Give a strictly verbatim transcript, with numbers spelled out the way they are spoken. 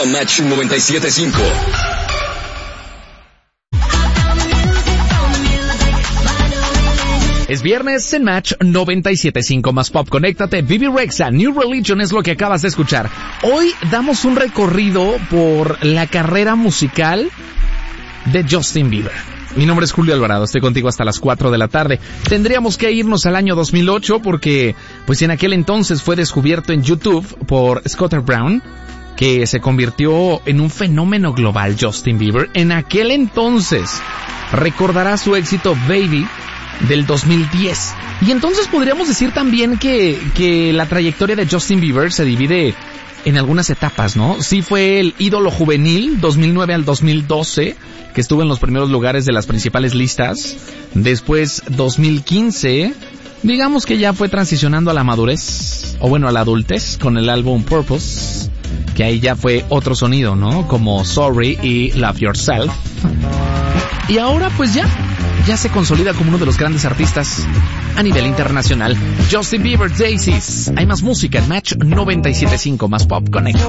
a Match noventa y siete punto cinco. Es viernes en Match noventa y siete punto cinco más Pop. Conéctate, Bibi Rexha, New Religion es lo que acabas de escuchar. Hoy damos un recorrido por la carrera musical de Justin Bieber. Mi nombre es Julio Alvarado, estoy contigo hasta las cuatro de la tarde. Tendríamos que irnos al año dos mil ocho porque, pues en aquel entonces fue descubierto en YouTube por Scooter Braun, que se convirtió en un fenómeno global. Justin Bieber en aquel entonces recordará su éxito Baby del dos mil diez. Y entonces podríamos decir también que, que la trayectoria de Justin Bieber se divide en algunas etapas, ¿no? Sí fue el ídolo juvenil, dos mil nueve al dos mil doce, que estuvo en los primeros lugares de las principales listas. Después, dos mil quince, digamos que ya fue transicionando a la madurez, o bueno, a la adultez, con el álbum Purpose, que ahí ya fue otro sonido, ¿no? Como Sorry y Love Yourself. Y ahora pues ya, ya se consolida como uno de los grandes artistas a nivel internacional. Justin Bieber, Daisies. Hay más música en Match noventa y siete punto cinco más Pop Connect.